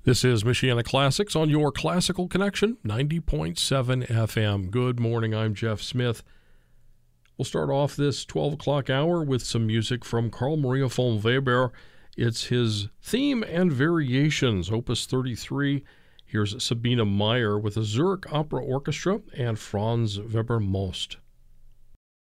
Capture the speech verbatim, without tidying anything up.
This is Michiana Classics on your Classical Connection, ninety point seven F M. Good morning, I'm Jeff Smith. We'll start off this twelve o'clock hour with some music from Carl Maria von Weber. It's his theme and variations, Opus thirty-three. Here's Sabine Meyer with the Zurich Opera Orchestra and Franz Weber Most.